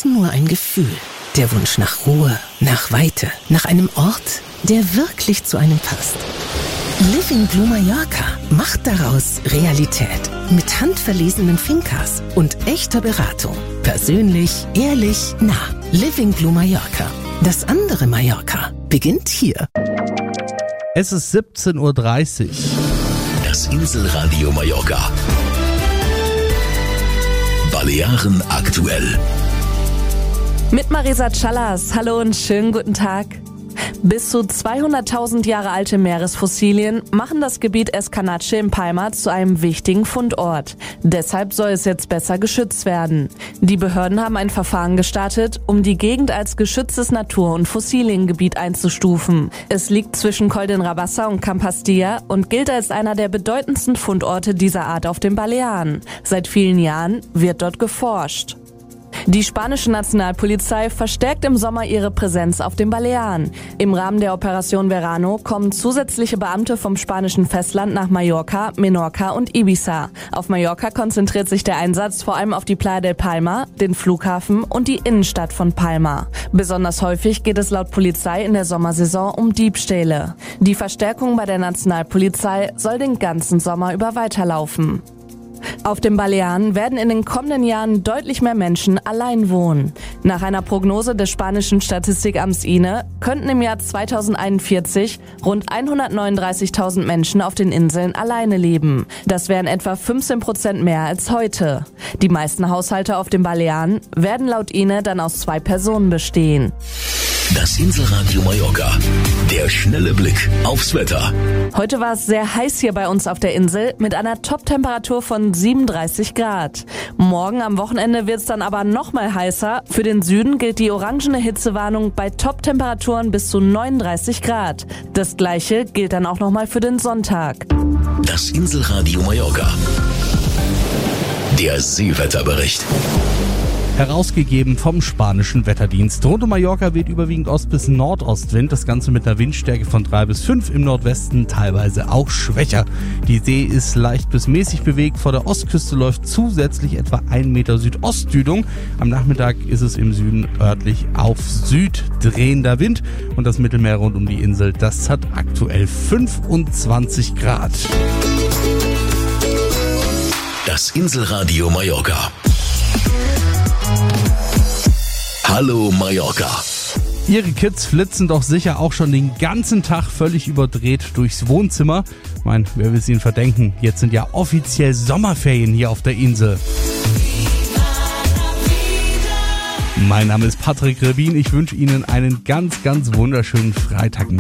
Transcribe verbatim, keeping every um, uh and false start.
nur ein Gefühl. Der Wunsch nach Ruhe, nach Weite, nach einem Ort, der wirklich zu einem passt. Living Blue Mallorca macht daraus Realität. Mit handverlesenen Fincas und echter Beratung. Persönlich, ehrlich, nah. Living Blue Mallorca. Das andere Mallorca beginnt hier. Es ist siebzehn Uhr dreißig. Das Inselradio Mallorca. Balearen aktuell. Mit Marisa Callas. Hallo und schönen guten Tag. Bis zu zweihunderttausend Jahre alte Meeresfossilien machen das Gebiet Escanache in Palma zu einem wichtigen Fundort. Deshalb soll es jetzt besser geschützt werden. Die Behörden haben ein Verfahren gestartet, um die Gegend als geschütztes Natur- und Fossiliengebiet einzustufen. Es liegt zwischen Col de Rabassa und Campastilla und gilt als einer der bedeutendsten Fundorte dieser Art auf den Balearen. Seit vielen Jahren wird dort geforscht. Die spanische Nationalpolizei verstärkt im Sommer ihre Präsenz auf den Balearen. Im Rahmen der Operation Verano kommen zusätzliche Beamte vom spanischen Festland nach Mallorca, Menorca und Ibiza. Auf Mallorca konzentriert sich der Einsatz vor allem auf die Playa del Palma, den Flughafen und die Innenstadt von Palma. Besonders häufig geht es laut Polizei in der Sommersaison um Diebstähle. Die Verstärkung bei der Nationalpolizei soll den ganzen Sommer über weiterlaufen. Auf den Balearen werden in den kommenden Jahren deutlich mehr Menschen allein wohnen. Nach einer Prognose des spanischen Statistikamts I N E könnten im Jahr zweitausendeinundvierzig rund hundertneununddreißigtausend Menschen auf den Inseln alleine leben. Das wären etwa fünfzehn Prozent mehr als heute. Die meisten Haushalte auf den Balearen werden laut I N E dann aus zwei Personen bestehen. Das Inselradio Mallorca. Der schnelle Blick aufs Wetter. Heute war es sehr heiß hier bei uns auf der Insel mit einer Top-Temperatur von siebenunddreißig Grad. Morgen am Wochenende wird es dann aber noch mal heißer. Für den Süden gilt die orangene Hitzewarnung bei Top-Temperaturen bis zu neununddreißig Grad. Das gleiche gilt dann auch noch mal für den Sonntag. Das Inselradio Mallorca. Der Seewetterbericht. Herausgegeben vom spanischen Wetterdienst. Rund um Mallorca weht überwiegend Ost- bis Nordostwind. Das Ganze mit einer Windstärke von drei bis fünf, im Nordwesten teilweise auch schwächer. Die See ist leicht bis mäßig bewegt. Vor der Ostküste läuft zusätzlich etwa ein Meter Südostdüdung. Am Nachmittag ist es im Süden örtlich auf Süd drehender Wind. Und das Mittelmeer rund um die Insel, das hat aktuell fünfundzwanzig Grad. Das Inselradio Mallorca. Hallo Mallorca. Ihre Kids flitzen doch sicher auch schon den ganzen Tag völlig überdreht durchs Wohnzimmer. Ich meine, wer will es ihnen verdenken? Jetzt sind ja offiziell Sommerferien hier auf der Insel. Mein Name ist Patrick Rebin. Ich wünsche Ihnen einen ganz, ganz wunderschönen Freitag.